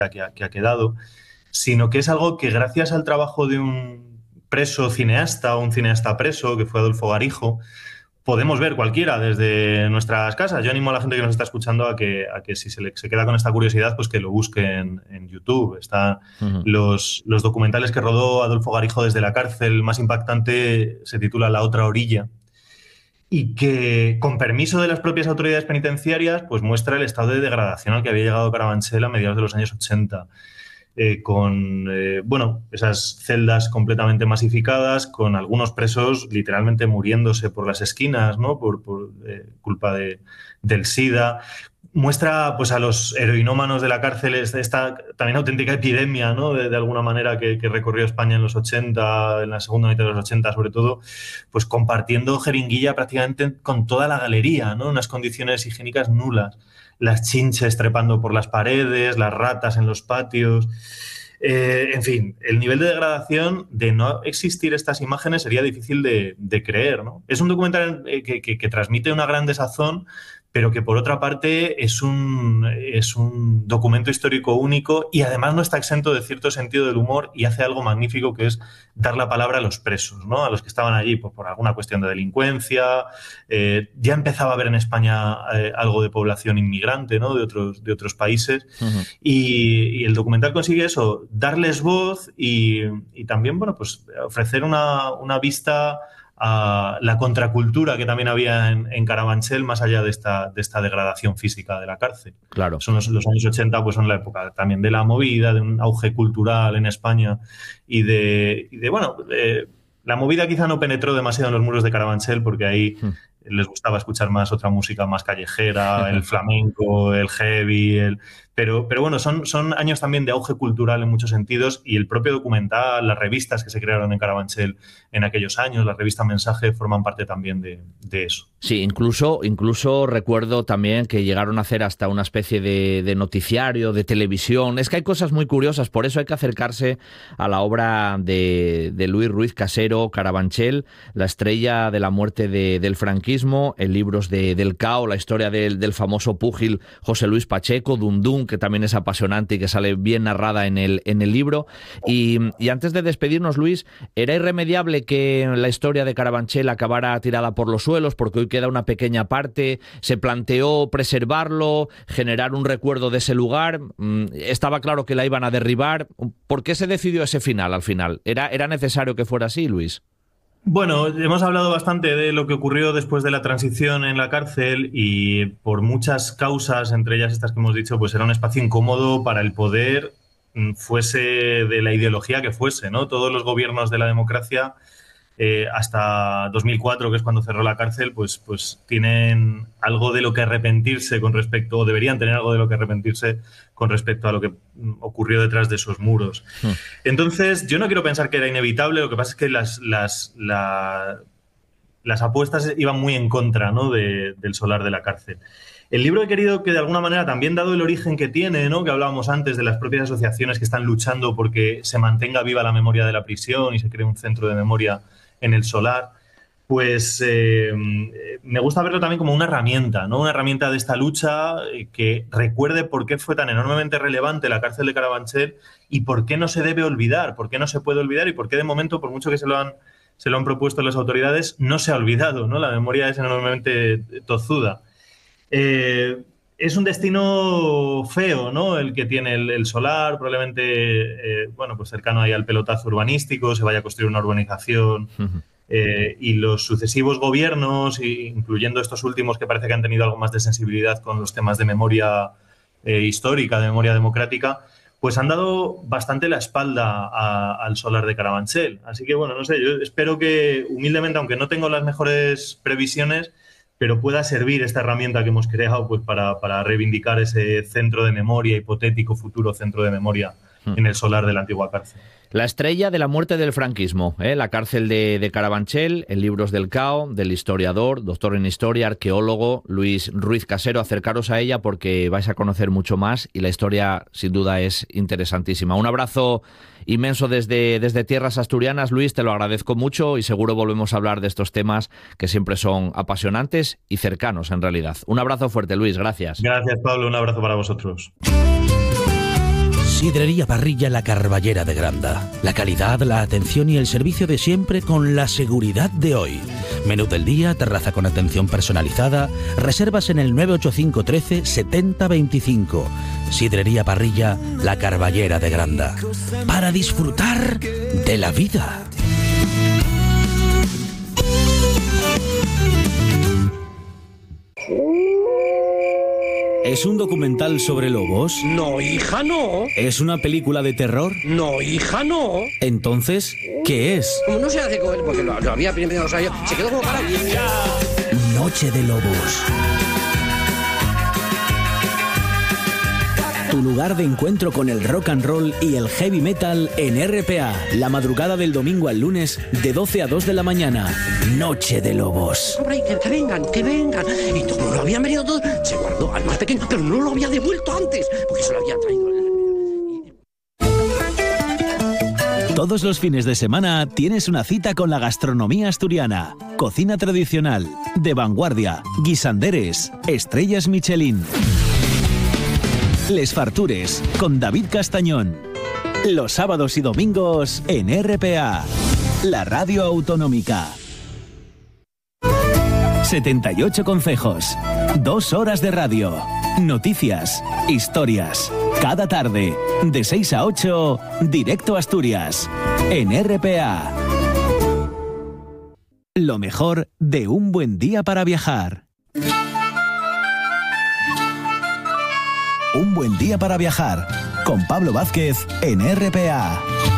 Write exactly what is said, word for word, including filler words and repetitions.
que ha, que ha quedado, sino que es algo que gracias al trabajo de un preso cineasta, o un cineasta preso, que fue Adolfo Garijo, podemos ver cualquiera desde nuestras casas. Yo animo a la gente que nos está escuchando a que, a que si se, le, se queda con esta curiosidad, pues que lo busque en, en YouTube. Están uh-huh. los, los documentales que rodó Adolfo Garijo desde la cárcel. El más impactante se titula La otra orilla, y que, con permiso de las propias autoridades penitenciarias, pues muestra el estado de degradación al que había llegado Carabanchel a mediados de los años ochenta. Eh, con eh, bueno, esas celdas completamente masificadas, con algunos presos literalmente muriéndose por las esquinas, ¿no? por, por eh, culpa de, del SIDA. Muestra pues a los heroinómanos de la cárcel esta también auténtica epidemia, ¿no? de, de alguna manera que, que recorrió España en los ochenta, en la segunda mitad de los ochenta sobre todo, pues compartiendo jeringuilla prácticamente con toda la galería, ¿no? Unas condiciones higiénicas nulas. Las chinches trepando por las paredes, las ratas en los patios. Eh, en fin, el nivel de degradación, de no existir estas imágenes, sería difícil de, de creer, ¿no? Es un documental que, que, que transmite una gran desazón, pero que por otra parte es un, es un documento histórico único y además no está exento de cierto sentido del humor y hace algo magnífico, que es dar la palabra a los presos, ¿no? A los que estaban allí pues, por alguna cuestión de delincuencia. Eh, ya empezaba a haber en España eh, algo de población inmigrante, ¿no? de, otros, de otros países. Uh-huh. y, y el documental consigue eso, darles voz y, y también bueno, pues, ofrecer una, una vista a la contracultura que también había en, en Carabanchel, más allá de esta, de esta degradación física de la cárcel. Claro. Son los, los años ochenta, pues son la época también de la movida, de un auge cultural en España y de, y de bueno, eh, la movida quizá no penetró demasiado en los muros de Carabanchel porque ahí hmm. les gustaba escuchar más otra música más callejera, el flamenco, el heavy, el... Pero, pero bueno, son, son años también de auge cultural en muchos sentidos y el propio documental, las revistas que se crearon en Carabanchel en aquellos años, la revista Mensaje, forman parte también de, de eso. Sí, incluso, incluso recuerdo también que llegaron a hacer hasta una especie de, de noticiario, de televisión. Es que hay cosas muy curiosas, por eso hay que acercarse a la obra de, de Luis Ruiz Casero, Carabanchel, la estrella de la muerte de, del franquismo, en libros de, del Cao, la historia del, del famoso púgil José Luis Pacheco, Dundún, que también es apasionante y que sale bien narrada en el, en el libro. Y, y antes de despedirnos, Luis, ¿era irremediable que la historia de Carabanchel acabara tirada por los suelos? Porque hoy queda una pequeña parte. ¿Se planteó preservarlo, generar un recuerdo de ese lugar? Estaba claro que la iban a derribar. ¿Por qué se decidió ese final al final? ¿Era, era necesario que fuera así, Luis? Bueno, hemos hablado bastante de lo que ocurrió después de la transición en la cárcel y por muchas causas, entre ellas estas que hemos dicho, pues era un espacio incómodo para el poder, fuese de la ideología que fuese, ¿no? Todos los gobiernos de la democracia, eh, hasta dos mil cuatro, que es cuando cerró la cárcel, pues, pues tienen algo de lo que arrepentirse con respecto, o deberían tener algo de lo que arrepentirse con respecto a lo que ocurrió detrás de esos muros. Hmm. Entonces, yo no quiero pensar que era inevitable, lo que pasa es que las, las, la, las apuestas iban muy en contra, ¿no? de, del solar de la cárcel. El libro he querido que de alguna manera, también dado el origen que tiene, ¿no? que hablábamos antes de las propias asociaciones que están luchando porque se mantenga viva la memoria de la prisión y se cree un centro de memoria en el solar, pues eh, me gusta verlo también como una herramienta, ¿no? Una herramienta de esta lucha que recuerde por qué fue tan enormemente relevante la cárcel de Carabanchel y por qué no se debe olvidar, por qué no se puede olvidar y por qué de momento, por mucho que se lo han, se lo han propuesto las autoridades, no se ha olvidado, ¿no? La memoria es enormemente tozuda. Eh, es un destino feo, ¿no? El que tiene el, el solar, probablemente, eh, bueno, pues cercano ahí al pelotazo urbanístico, se vaya a construir una urbanización. Uh-huh. Eh, y los sucesivos gobiernos, incluyendo estos últimos que parece que han tenido algo más de sensibilidad con los temas de memoria eh, histórica, de memoria democrática, pues han dado bastante la espalda a, al solar de Carabanchel. Así que, bueno, no sé, yo espero que, humildemente, aunque no tengo las mejores previsiones, pero pueda servir esta herramienta que hemos creado pues, para, para reivindicar ese centro de memoria, hipotético futuro centro de memoria hmm. en el solar de la antigua cárcel. La estrella de la muerte del franquismo, ¿eh? La cárcel de, de Carabanchel, en libros del Cao, del historiador, doctor en historia, arqueólogo Luis Ruiz Casero. Acercaros a ella porque vais a conocer mucho más y la historia sin duda es interesantísima. Un abrazo inmenso desde, desde tierras asturianas, Luis, te lo agradezco mucho y seguro volvemos a hablar de estos temas que siempre son apasionantes y cercanos en realidad. Un abrazo fuerte, Luis, gracias. Gracias, Pablo, un abrazo para vosotros. Sidrería Parrilla La Carballera de Granda. La calidad, la atención y el servicio de siempre con la seguridad de hoy. Menú del día, terraza con atención personalizada. Reservas en el nueve ocho cinco trece setenta veinticinco. Sidrería Parrilla La Carballera de Granda. Para disfrutar de la vida. ¿Es un documental sobre lobos? No, hija, no. ¿Es una película de terror? No, hija, no. Entonces, ¿qué es? Como no se hace con él, porque lo, lo había primero, o sea, yo, se quedó como para... Noche de Lobos. Tu lugar de encuentro con el rock and roll y el heavy metal en R P A. La madrugada del domingo al lunes de doce a dos de la mañana. Noche de Lobos. Hombre, que, que vengan, que vengan. Y como lo habían venido todos, se guardó al más pequeño, pero no lo había devuelto antes, porque se lo había traído. Todos los fines de semana tienes una cita con la gastronomía asturiana. Cocina tradicional, de vanguardia, guisanderes, estrellas Michelin. Les Fartures, con David Castañón. Los sábados y domingos en R P A, la radio autonómica. setenta y ocho concejos, dos horas de radio, noticias, historias. Cada tarde, de seis a ocho, directo a Asturias, en R P A. Lo mejor de un buen día para viajar. Un buen día para viajar, con Pablo Vázquez en R P A.